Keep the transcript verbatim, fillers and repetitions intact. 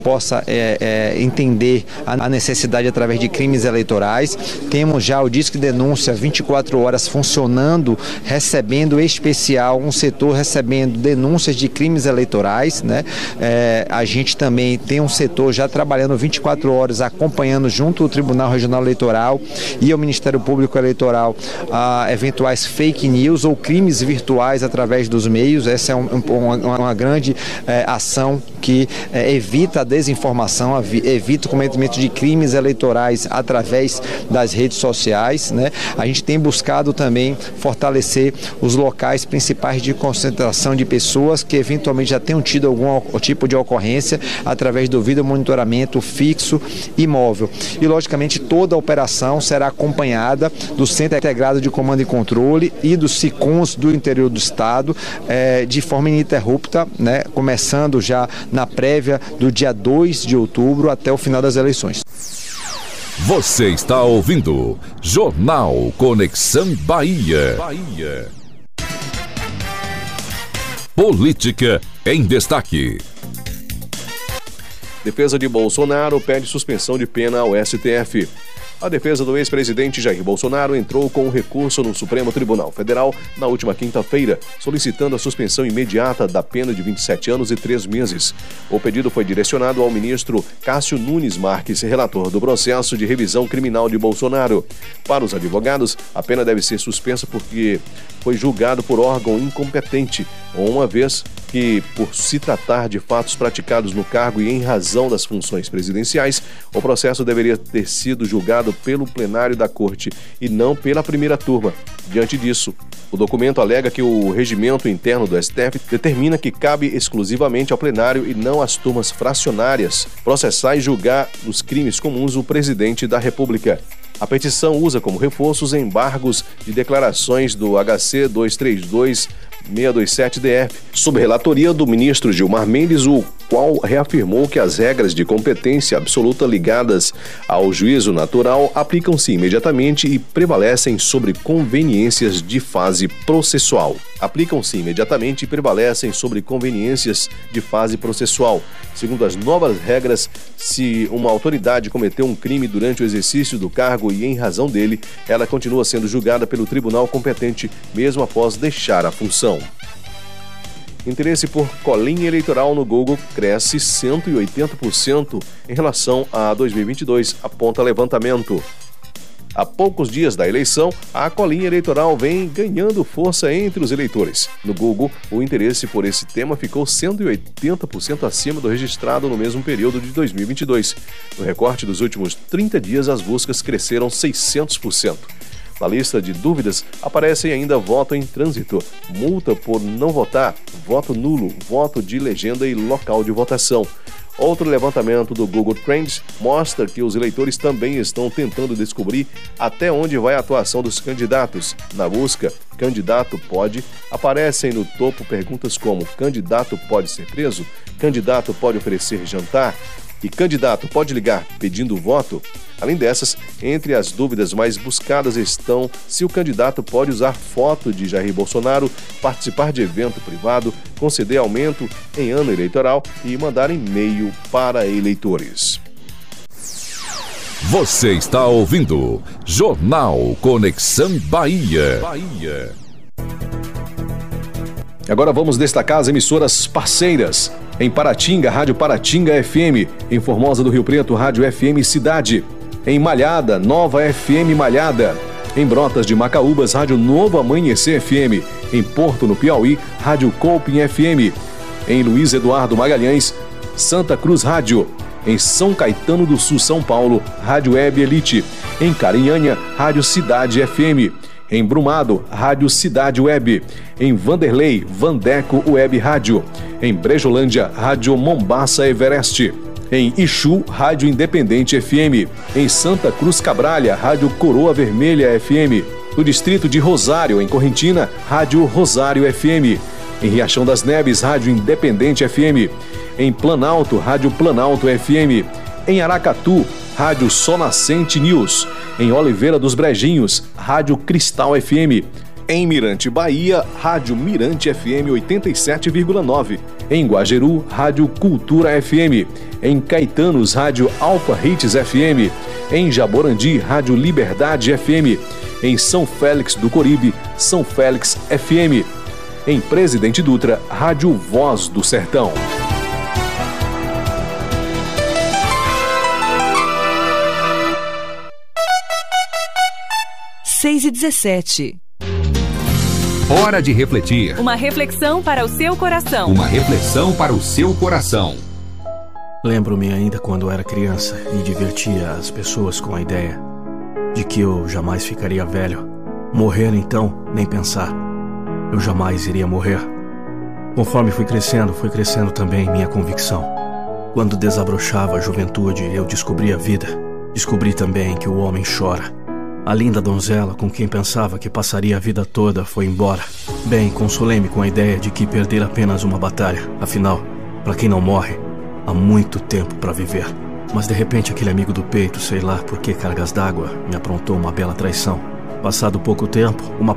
possa é, é, entender a necessidade através de crimes eleitorais. Temos já o Disque Denúncia vinte e quatro horas funcionando, recebendo especial, um setor recebendo denúncias de crimes eleitorais, né? É, a gente também tem um setor já trabalhando vinte e quatro horas, acompanhando junto ao Tribunal Regional Eleitoral e ao Ministério Público Eleitoral a eventuais fake news ou crimes virtuais através dos meios. Essa é um, um, uma, uma grande é, ação que é, evita a desinformação, evita o cometimento de crimes eleitorais através das redes sociais, né? A gente tem buscado também fortalecer os locais principais de concentração de pessoas que eventualmente já tenham tido algum tipo de ocorrência através do vídeo monitoramento fixo e móvel. E logicamente toda a operação será acompanhada do Centro Integrado de Comando e Controle e dos SICOMs do interior do estado eh, de forma ininterrupta, né? Começando já na prévia do dia dois de outubro até o final das eleições. Você está ouvindo Jornal Conexão Bahia. Bahia. Política em destaque. Defesa de Bolsonaro pede suspensão de pena ao S T F. A defesa do ex-presidente Jair Bolsonaro entrou com um recurso no Supremo Tribunal Federal na última quinta-feira, solicitando a suspensão imediata da pena de vinte e sete anos e três meses. O pedido foi direcionado ao ministro Cássio Nunes Marques, relator do processo de revisão criminal de Bolsonaro. Para os advogados, a pena deve ser suspensa porque foi julgado por órgão incompetente, uma vez que, por se tratar de fatos praticados no cargo e em razão das funções presidenciais, o processo deveria ter sido julgado pelo plenário da Corte e não pela primeira turma. Diante disso, o documento alega que o regimento interno do S T F determina que cabe exclusivamente ao plenário e não às turmas fracionárias processar e julgar os crimes comuns o presidente da República. A petição usa como reforços embargos de declarações do H C duzentos e trinta e dois seiscentos e vinte e sete D F, sob relatoria do ministro Gilmar Mendes, o qual reafirmou que as regras de competência absoluta ligadas ao juízo natural aplicam-se imediatamente e prevalecem sobre conveniências de fase processual. Aplicam-se imediatamente e prevalecem sobre conveniências de fase processual. Segundo as novas regras, se uma autoridade cometeu um crime durante o exercício do cargo e em razão dele, ela continua sendo julgada pelo tribunal competente mesmo após deixar a função. Interesse por colinha eleitoral no Google cresce cento e oitenta por cento em relação a dois mil e vinte e dois, aponta levantamento. Há poucos dias da eleição, a colinha eleitoral vem ganhando força entre os eleitores. No Google, o interesse por esse tema ficou cento e oitenta por cento acima do registrado no mesmo período de dois mil e vinte e dois. No recorte dos últimos trinta dias, as buscas cresceram seiscentos por cento. Na lista de dúvidas aparecem ainda voto em trânsito, multa por não votar, voto nulo, voto de legenda e local de votação. Outro levantamento do Google Trends mostra que os eleitores também estão tentando descobrir até onde vai a atuação dos candidatos. Na busca, candidato pode, aparecem no topo perguntas como: candidato pode ser preso? Candidato pode oferecer jantar? E candidato pode ligar pedindo voto? Além dessas, entre as dúvidas mais buscadas estão se o candidato pode usar foto de Jair Bolsonaro, participar de evento privado, conceder aumento em ano eleitoral e mandar e-mail para eleitores. Você está ouvindo Jornal Conexão Bahia. Bahia. Agora vamos destacar as emissoras parceiras. Em Paratinga, Rádio Paratinga F M. Em Formosa do Rio Preto, Rádio F M Cidade. Em Malhada, Nova F M Malhada. Em Brotas de Macaúbas, Rádio Novo Amanhecer F M. Em Porto, no Piauí, Rádio Colpin F M. Em Luiz Eduardo Magalhães, Santa Cruz Rádio. Em São Caetano do Sul, São Paulo, Rádio Web Elite. Em Carinhanha, Rádio Cidade F M. Em Brumado, Rádio Cidade Web. Em Vanderlei, Vandeco Web Rádio. Em Brejolândia, Rádio Mombaça Everest. Em Ixu, Rádio Independente F M. Em Santa Cruz Cabralha, Rádio Coroa Vermelha F M. No distrito de Rosário, em Correntina, Rádio Rosário F M. Em Riachão das Neves, Rádio Independente F M. Em Planalto, Rádio Planalto F M. Em Aracatu, Rádio Sol Nascente News. Em Oliveira dos Brejinhos, Rádio Cristal F M. Em Mirante, Bahia, Rádio Mirante F M oitenta e sete vírgula nove. Em Guajeru, Rádio Cultura F M. Em Caetanos, Rádio Alfa Hits F M. Em Jaborandi, Rádio Liberdade F M. Em São Félix do Coribe, São Félix F M. Em Presidente Dutra, Rádio Voz do Sertão. seis e dezessete. Hora de refletir. Uma reflexão para o seu coração. Uma reflexão para o seu coração. Lembro-me ainda quando era criança e divertia as pessoas com a ideia de que eu jamais ficaria velho. Morrer então, nem pensar. Eu jamais iria morrer. Conforme fui crescendo, foi crescendo também minha convicção. Quando desabrochava a juventude, eu descobri a vida. Descobri também que o homem chora. A linda donzela com quem pensava que passaria a vida toda foi embora. Bem, consolei-me com a ideia de que perder apenas uma batalha. Afinal, para quem não morre, há muito tempo para viver. Mas de repente aquele amigo do peito, sei lá por que cargas d'água, me aprontou uma bela traição. Passado pouco tempo, uma